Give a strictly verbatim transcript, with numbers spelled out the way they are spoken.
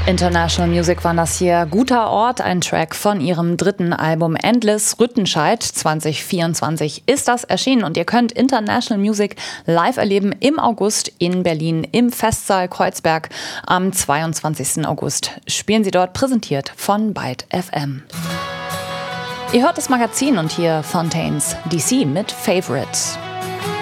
International Music waren das hier. Guter Ort, ein Track von ihrem dritten Album Endless. Rüttenscheid zwanzig vierundzwanzig ist das erschienen und ihr könnt International Music live erleben im August in Berlin im Festsaal Kreuzberg. Am zweiundzwanzigsten August spielen sie dort, präsentiert von Byte F M. Ihr hört das Magazin und hier Fontaines D C mit Favorites.